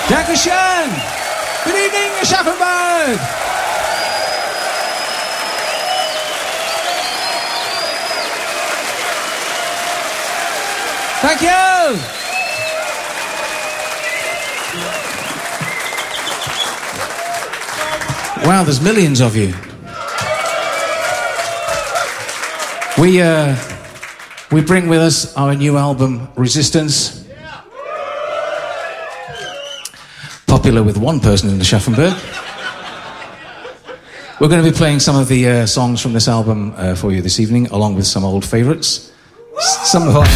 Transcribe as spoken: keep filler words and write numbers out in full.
Dankeschön. Good evening, Aschaffenburg. Thank you. Wow, there's millions of you. We uh, we bring with us our new album, Resistance. Popular with one person in Aschaffenburg. We're going to be playing some of the uh, songs from this album uh, for you this evening, along with some old favourites. Some of our...